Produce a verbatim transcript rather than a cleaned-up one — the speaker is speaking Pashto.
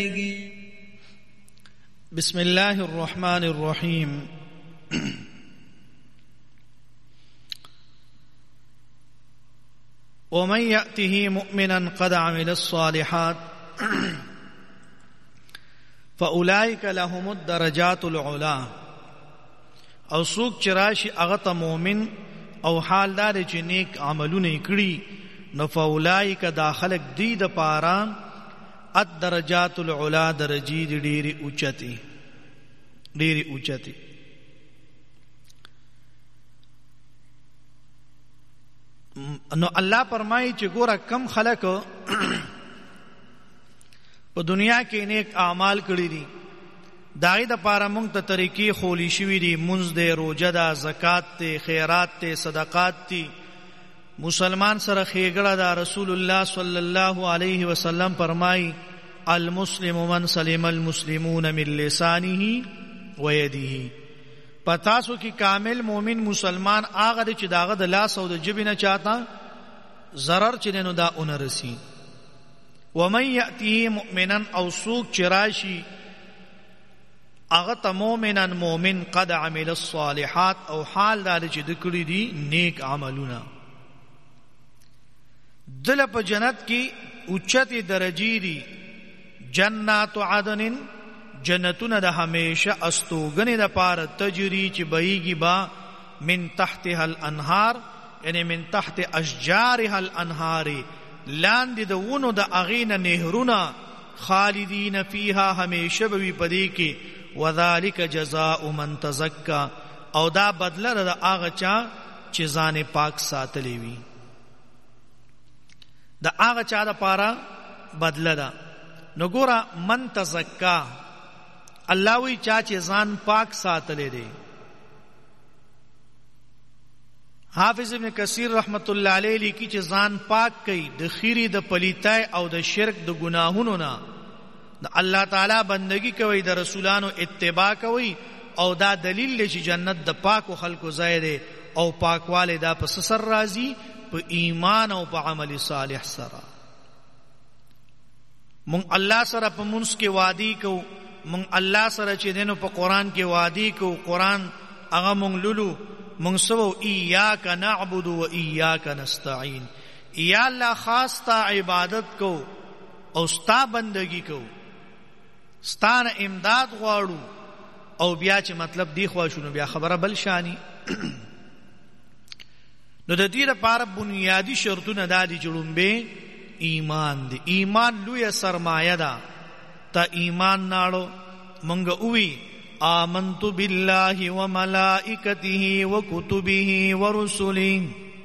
بسم الله الرحمن الرحيم. ومن يأته مؤمنا قد عمل الصالحات فأولئك لهم الدرجات العلا. او سوک چراشی اغت مومن او حال دار چی نیک عملونه کړي نو فأولئک داخلك دی د پارا الدرجات العلا، درجی دی ډیری اوچتی ډیری اوچتی. نو الله فرمایي چې ګوره کم خلک په دنیا کې نیک اعمال کړی دي، داغه د پاره مونږ ته طریقې خولی شوې دي، منځ دې، روزه ده، زکات ته، خیرات ته، صدقات ته، مسلمان سره خېګړه ده. رسول الله صلی الله علیه وسلم فرمایي المسلم من سلم المسلمون من لسانه ويده. پتاسو کی کامل مومن مسلمان هغه چې داغه د لاس او د جبې نه چاته ضرر چنه دا اونرسي. ومن یأتیه مؤمنا، او سوق چراشی اغه مؤمنا مؤمن قد عمل الصالحات، او حال دا چې د کړی دي نیک عملونه، دل په جنت کې اوچته درجی دي. جنات عدن، جنتونه د همیشه استوګنې د پاره تجری چې بهيږي با من تحتها الانهار، یعنی من تحت اشجارها الانهار، لاندې د ونو د اغینه نهرونه، خالدین فیها، همیشه به پدې کې. وذالک جزاء من تزکا، او دا بدله د هغه چا چې ځان پاک ساتلی وي، د هغه چا د پاره بدله ده. نو ګوره من تزکا، الله وی چا چې ځان پاک ساتلی دی. حافظ ابن کثیر رحمت الله علیه لیکي چې ځان پاک کړي د خیری، د پلیتای او د شرک، د ګناهونو نه، د الله تعالی بندگی کوي، د رسولانو اتباع کوي، او دا دلیل دی چې جنت د پاکو خلقو ځای دی. او پاکواله دا په سر راځي، په ایمان او په عمل صالح سره. مونږ الله سره په منځ کې وادي کو، مونږ الله سره چې دینو په قران کې وادي کو، قران هغه مونږ لولو، مونږ سو ایاک نعبد و ایاک نستعين، یا الله خاص تا عبادت کو او ستا بندگی کو، ستانه امداد غواړو. او بیا چې مطلب دی خو شنو بیا خبره بل شانی. نو د دې لپاره بنیادی شرطونه د دې جوړومبه ایمان دی. ایمان لوی سرمایه ده. تا ایمان ناړو مونږ اووی آمنت بالله وملائکته وکتبه ورسله